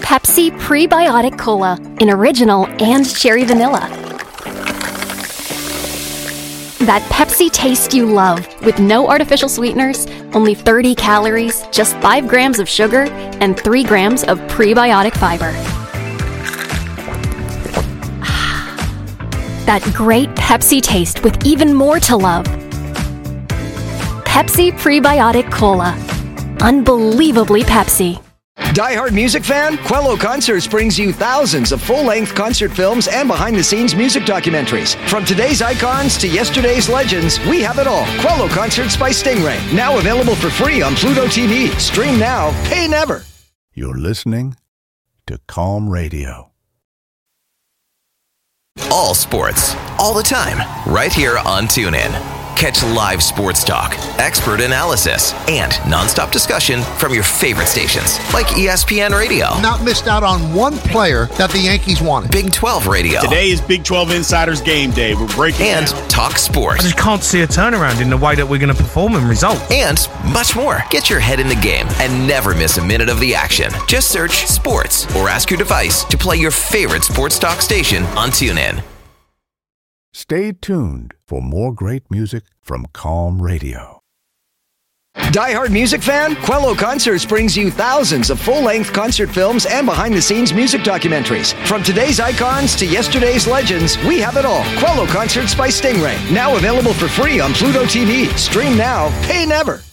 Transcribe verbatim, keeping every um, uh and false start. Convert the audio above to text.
Pepsi Prebiotic Cola in original and cherry vanilla. That Pepsi taste you love with no artificial sweeteners, only thirty calories, just five grams of sugar, and three grams of prebiotic fiber. That great Pepsi taste with even more to love. Pepsi Prebiotic Cola. Unbelievably Pepsi. Die Hard music fan? Quello Concerts brings you thousands of full-length concert films and behind-the-scenes music documentaries. From today's icons to yesterday's legends, we have it all. Quello Concerts by Stingray. Now available for free on Pluto T V. Stream now, pay never. You're listening to Calm Radio. All sports, all the time, right here on TuneIn. Catch live sports talk, expert analysis, and nonstop discussion from your favorite stations, like E S P N Radio. Not missed out on one player that the Yankees wanted. Big twelve Radio. Today is Big twelve Insiders Game Day. We're breaking And down. Talk Sports. I just can't see a turnaround in the way that we're going to perform and result. And much more. Get your head in the game and never miss a minute of the action. Just search Sports or ask your device to play your favorite sports talk station on TuneIn. Stay tuned for more great music from Calm Radio. Die Hard music fan? Quello Concerts brings you thousands of full-length concert films and behind-the-scenes music documentaries. From today's icons to yesterday's legends, we have it all. Quello Concerts by Stingray. Now available for free on Pluto T V. Stream now, pay never.